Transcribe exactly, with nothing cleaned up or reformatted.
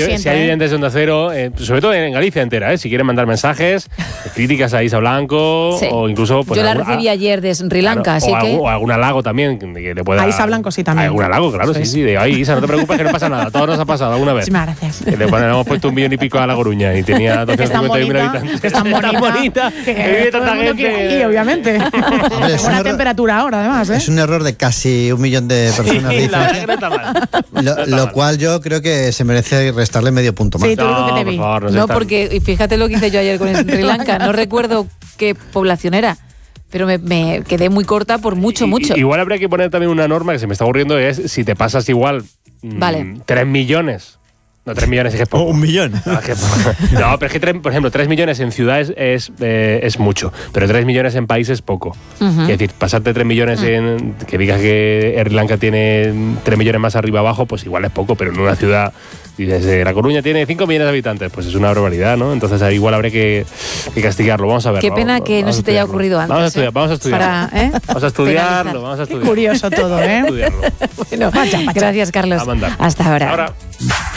siento, si hay ¿eh? oyentes de Onda Cero, eh, sobre todo en Galicia entera, ¿eh? Si quieren mandar mensajes, críticas a Isa Blanco, Sí. o incluso... Pues, Yo la algún- recibí a- ayer de Sri Lanka, claro, así o, que... algún, o algún halago también, que le pueda... A Isa Blanco sí también. Algún halago, claro, Eso sí, es. sí. De, ay, Isa, no te preocupes que no pasa nada, todo nos ha pasado alguna vez. Muchísimas gracias. Que le ponen, hemos puesto un millón y pico a La Coruña y tenía Que es tan doscientos cincuenta mil bonita, habitantes. que es tan bonita, bonita, que que vive todo el tanta mundo quiere gente. aquí, obviamente. Hombre, es un Buena error- temperatura ahora, además, ¿eh? Es un error de casi un millón de personas de Sí, la verdad que diferencia. no está mal. Lo, No está lo mal. cual yo creo que se merece restarle medio punto más. Sí, tú digo que te por vi. favor, No, sé, está- porque y fíjate lo que hice yo ayer con Sri Lanka. No recuerdo qué población era, pero me, me quedé muy corta por mucho, I- mucho. Igual habría que poner también una norma que se me está ocurriendo, es si te pasas igual mm, Vale. tres millones. No, tres millones es que es poco. un millón. No, es que- no, pero es que, tres- por ejemplo, tres millones en ciudades es, eh, es mucho, pero tres millones en países es poco. Ujú. Es decir, pasarte tres millones en. Que digas que Sri Lanka tiene tres millones más arriba abajo, pues igual es poco, pero en una ciudad. Dices, eh, La Coruña tiene cinco millones de habitantes, pues es una barbaridad, ¿no? Entonces ahí igual habría que, que castigarlo. Vamos a ver. Qué pena que no se te haya ocurrido antes. Vamos a estudiar, ¿eh? vamos a estudiarlo. Para, ¿eh? Vamos a estudiarlo, Penalizar. vamos a Qué estudiarlo. curioso todo, ¿eh? Estudiarlo. Bueno, Pacha, pacha. gracias, Carlos. A mandar. Hasta ahora. Ahora.